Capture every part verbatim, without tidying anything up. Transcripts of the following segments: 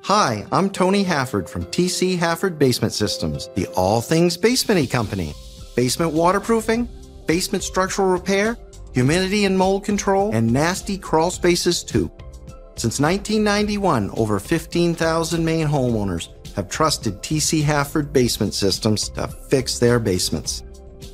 Hi, I'm Tony Hafford from T C Hafford Basement Systems, the all things basement-y company. Basement waterproofing, basement structural repair, humidity and mold control, and nasty crawl spaces too. Since nineteen ninety-one, over fifteen thousand Maine homeowners have trusted T C Hafford Basement Systems to fix their basements.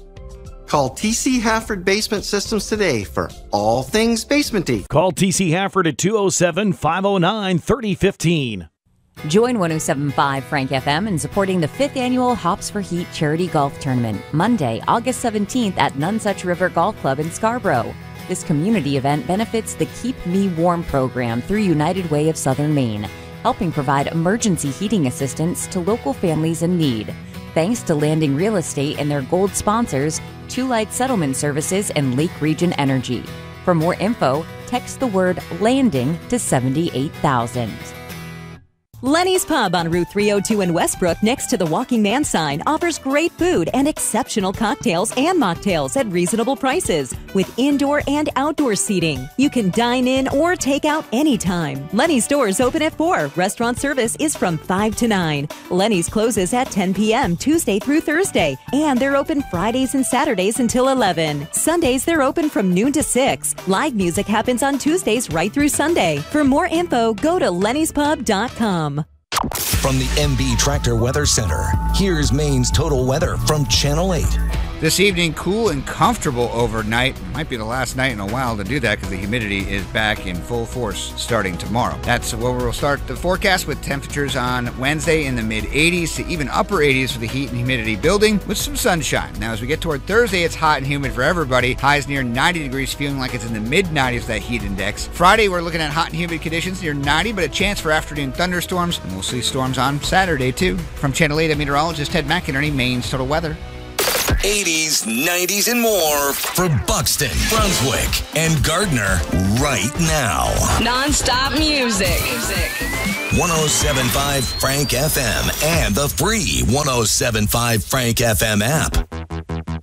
Call T C Hafford Basement Systems today for all things basement-y. Call T C Hafford at two oh seven, five oh nine, three oh one five. Join one oh seven point five Frank F M in supporting the fifth Annual Hops for Heat Charity Golf Tournament, Monday, August seventeenth at Nonesuch River Golf Club in Scarborough. This community event benefits the Keep Me Warm program through United Way of Southern Maine, helping provide emergency heating assistance to local families in need. Thanks to Landing Real Estate and their gold sponsors, Two Light Settlement Services and Lake Region Energy. For more info, text the word LANDING to seventy-eight thousand. Lenny's Pub on Route three oh two in Westbrook next to the Walking Man sign offers great food and exceptional cocktails and mocktails at reasonable prices with indoor and outdoor seating. You can dine in or take out anytime. Lenny's doors open at four. Restaurant service is from five to nine. Lenny's closes at ten p.m. Tuesday through Thursday, and they're open Fridays and Saturdays until eleven. Sundays they're open from noon to six. Live music happens on Tuesdays right through Sunday. For more info, go to lennys pub dot com. From the M B Tractor Weather Center, here's Maine's total weather from Channel eight. This evening, cool and comfortable overnight. Might be the last night in a while to do that because the humidity is back in full force starting tomorrow. That's where we'll start the forecast with temperatures on Wednesday in the mid eighties to even upper eighties for the heat and humidity building with some sunshine. Now, as we get toward Thursday, it's hot and humid for everybody. Highs near ninety degrees, feeling like it's in the mid nineties with that heat index. Friday, we're looking at hot and humid conditions near ninety, but a chance for afternoon thunderstorms. And we'll see storms on Saturday, too. From Channel eight, I'm meteorologist Ted McInerney, Maine's Total Weather. eighties, nineties, and more for Buxton, Brunswick, and Gardner right now. Non-stop music. one oh seven point five Frank F M and the free one oh seven point five Frank F M app.